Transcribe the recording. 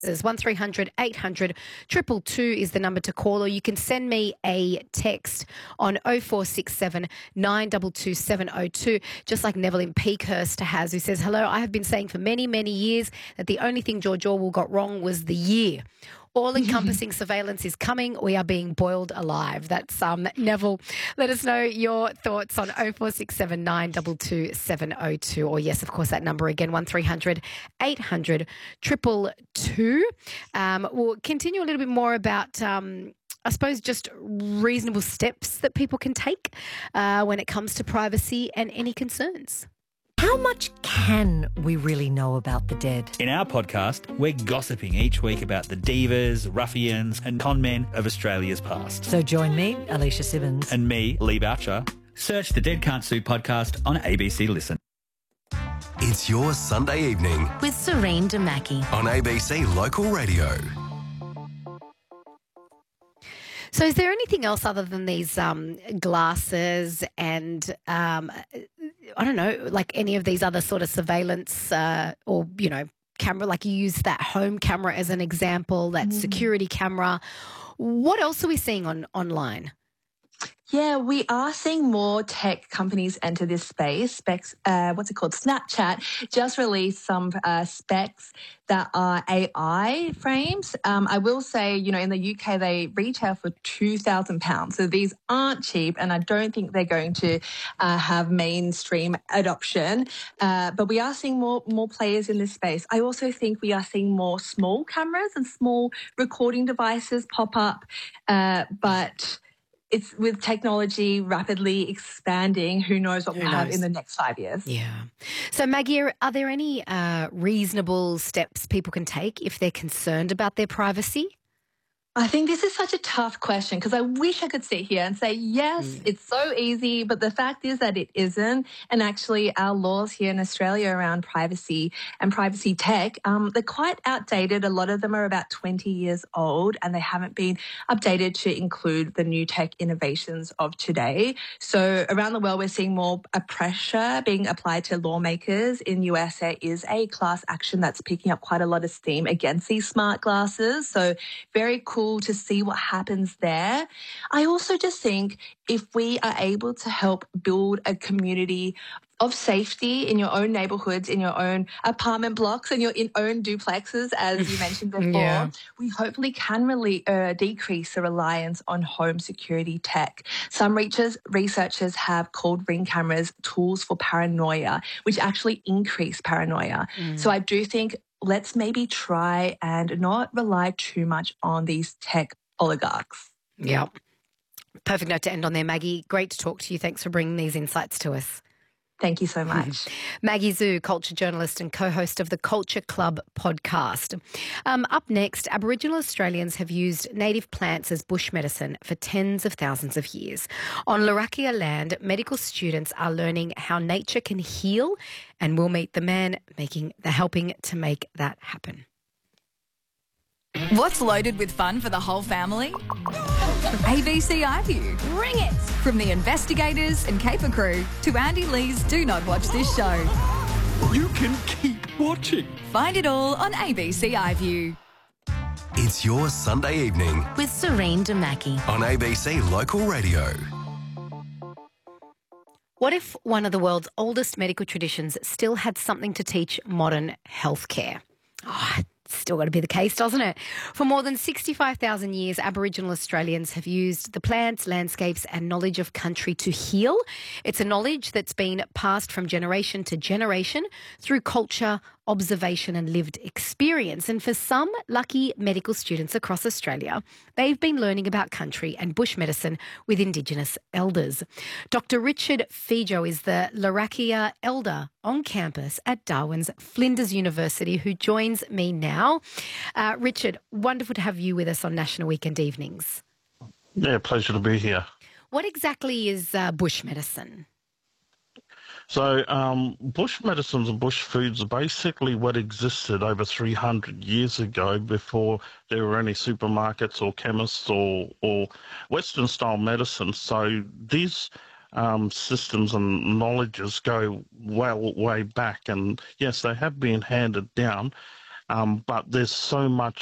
There's 1300 800 222 is the number to call, or you can send me a text on 0467 922 702, just like Neville in Peakhurst has, who says, hello, I have been saying for many, many years that the only thing George Orwell got wrong was the year. All-encompassing surveillance is coming. We are being boiled alive. That's Neville. Let us know your thoughts on 0467 922 702. Or, yes, of course, that number again, 1300 800 222. We'll continue a little bit more about I suppose just reasonable steps that people can take when it comes to privacy and any concerns. How much can we really know about the dead? In our podcast, we're gossiping each week about the divas, ruffians and con men of Australia's past. So join me, Alicia Simmons. And me, Lee Boucher. Search the Dead Can't Sue podcast on ABC Listen. It's your Sunday evening with Serene Damaki on ABC Local Radio. So is there anything else other than these glasses and, I don't know, like any of these other sort of surveillance or, you know, camera, like you use that home camera as an example, that security camera. What else are we seeing online? Yeah, we are seeing more tech companies enter this space. Snapchat just released some specs that are AI frames. I will say, you know, in the UK, they retail for £2,000. So these aren't cheap, and I don't think they're going to have mainstream adoption. But we are seeing more players in this space. I also think we are seeing more small cameras and small recording devices pop up. But it's with technology rapidly expanding. Who knows what we'll have in the next 5 years? Yeah. So, Maggie, are there any reasonable steps people can take if they're concerned about their privacy? I think this is such a tough question because I wish I could sit here and say, yes, it's so easy, but the fact is that it isn't. And actually our laws here in Australia around privacy and privacy tech, they're quite outdated. A lot of them are about 20 years old and they haven't been updated to include the new tech innovations of today. So around the world, we're seeing more pressure being applied to lawmakers. In US, there is a class action that's picking up quite a lot of steam against these smart glasses. So very cool to see what happens there. I also just think if we are able to help build a community of safety in your own neighborhoods, in your own apartment blocks, and your own duplexes, as you mentioned before, we hopefully can really decrease the reliance on home security tech. Some researchers have called Ring cameras tools for paranoia, which actually increase paranoia. So I do think let's maybe try and not rely too much on these tech oligarchs. Yeah. Perfect note to end on there, Maggie. Great to talk to you. Thanks for bringing these insights to us. Thank you so much. Maggie Zhu, culture journalist and co-host of the Culture Club podcast. Up next, Aboriginal Australians have used native plants as bush medicine for tens of thousands of years. On Larakia land, medical students are learning how nature can heal, and we'll meet the man helping to make that happen. What's loaded with fun for the whole family? ABC iView. Bring it! From the investigators and caper crew to Andy Lee's Do Not Watch This Show. You can keep watching. Find it all on ABC iView. It's your Sunday evening with Serene Damaki on ABC Local Radio. What if one of the world's oldest medical traditions still had something to teach modern healthcare? Still got to be the case, doesn't it? For more than 65,000 years, Aboriginal Australians have used the plants, landscapes and knowledge of country to heal. It's a knowledge that's been passed from generation to generation through culture, observation and lived experience. And for some lucky medical students across Australia, they've been learning about country and bush medicine with Indigenous elders. Dr. Richard Fijo is the Larakia elder on campus at Darwin's Flinders University, who joins me now. Richard, wonderful to have you with us on National Weekend Evenings. Yeah, pleasure to be here. What exactly is bush medicine? So bush medicines and bush foods are basically what existed over 300 years ago before there were any supermarkets or chemists or Western-style medicine. So these systems and knowledges go way back, and yes, they have been handed down. But there's so much